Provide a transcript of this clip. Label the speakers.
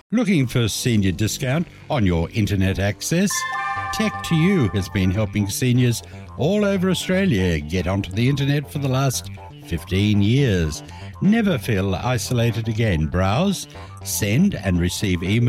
Speaker 1: Looking for senior discount on your internet access? Tech2U has been helping seniors all over Australia get onto the internet for the last 15 years. Never feel isolated again. Browse, send and receive email